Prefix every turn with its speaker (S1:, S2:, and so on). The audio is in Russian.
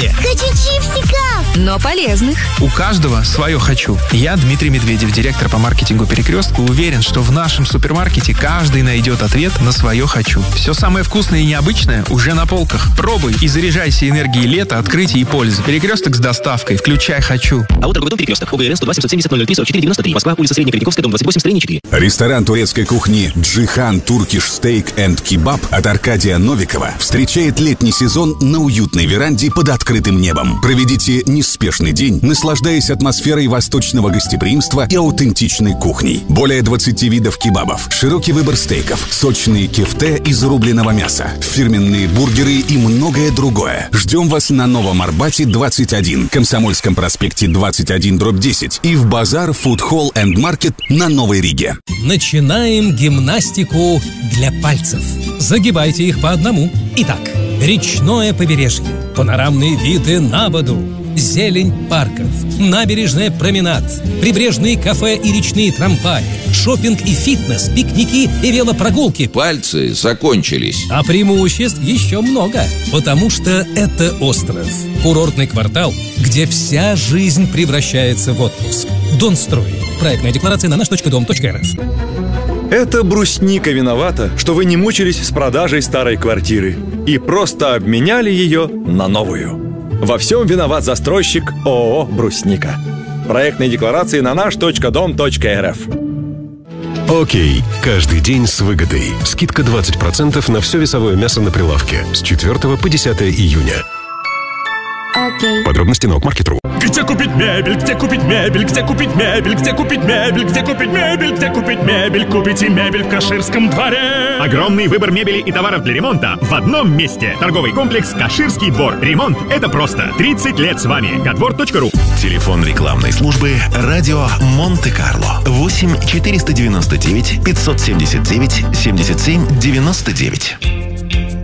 S1: тебе.
S2: Хочу чипсиков!
S3: Но полезных.
S1: У каждого свое «хочу». Я, Дмитрий Медведев, директор по маркетингу «Перекрестка», уверен, что в нашем супермаркете каждый найдет ответ на свое «хочу». Все самое вкусное и необычное уже на полках. Пробуй и заряжайся энергией лета, открытия и пользы. «Перекресток» с доставкой. Включай «хочу».
S4: А вот торговый дом «Перекресток». ОГРН 102 770 003 44 93. Москва, улица Средняя Калиниковская, дом 28, строение 4.
S5: Ресторан турецкой кухни «Джихан Туркиш Стейк энд Кебаб» от Аркадия Новикова встречает летний сезон на уютной веранде под открытым небом. Проведите неспешный день, наслаждаясь атмосферой восточного гостеприимства и аутентичной кухней. Более 20 видов кебабов, широкий выбор стейков, сочные кефте из рубленого мяса, фирменные бургеры и многое другое. Ждем вас на Новом Арбате 21, Комсомольском проспекте 21/10 и в Базар Food Hall and Market на Новой Риге.
S6: Начинаем гимнастику для пальцев. Загибайте их по одному. Итак, речное побережье, панорамные виды на воду, зелень парков, набережная променад, прибрежные кафе и речные трамваи, шопинг и фитнес, пикники и велопрогулки.
S7: Пальцы закончились.
S6: А преимуществ еще много, потому что это остров. Курортный квартал, где вся жизнь превращается в отпуск. Донстрой. Проектная декларация на наш.дом.рф.
S8: Это брусника виновата, что вы не мучились с продажей старой квартиры и просто обменяли ее на новую. Во всем виноват застройщик ООО «Брусника». Проектные декларации на наш.дом.рф.
S9: Окей. Каждый день с выгодой. Скидка 20% на все весовое мясо на прилавке с 4 по 10 июня.
S2: Окей.
S9: Подробности на Окмаркет.ру.
S10: Где купить мебель? Где купить мебель? Где купить мебель? Где купить мебель? Где купить мебель? Где купить мебель? Купите мебель в Каширском дворе.
S11: Огромный выбор мебели и товаров для ремонта в одном месте. Торговый комплекс «Каширский двор». Ремонт – это просто. 30 лет с вами. Кадвор.ру.
S12: Телефон рекламной службы «Радио Монте-Карло». 8 499 579 77 99.